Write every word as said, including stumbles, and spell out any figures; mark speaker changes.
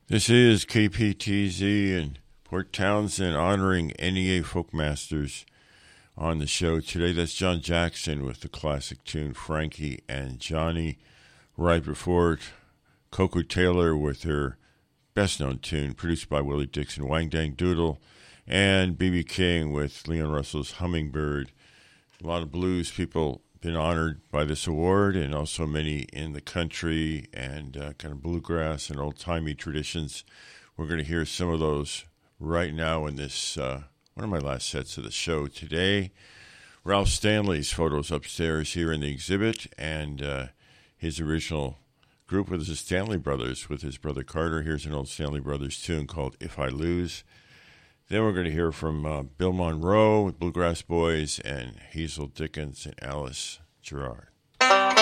Speaker 1: This is K P T Z in Port Townsend honoring N E A Folkmasters on the show today. That's John Jackson with the classic tune Frankie and Johnny. Right before it, Coco Taylor with her best-known tune produced by Willie Dixon, Wang Dang Doodle, and B B King with Leon Russell's Hummingbird. A lot of blues people been honored by this award, and also many in the country and uh, kind of bluegrass and old-timey traditions. We're going to hear some of those right now in this, uh, one of my last sets of the show today. Ralph Stanley's photos upstairs here in the exhibit, and uh, his original group was the Stanley Brothers with his brother Carter. Here's an old Stanley Brothers tune called If I Lose. Then we're going to hear from uh, Bill Monroe with Bluegrass Boys and Hazel Dickens and Alice Gerard.